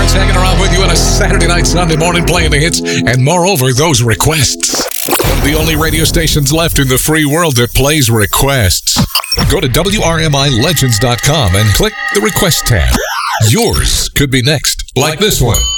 It's hanging around with you on a Saturday night, Sunday morning, playing the hits, and moreover, those requests. One of the only radio stations left in the free world that plays requests. Go to WRMILegends.com and click the request tab. Yours could be next, like this one.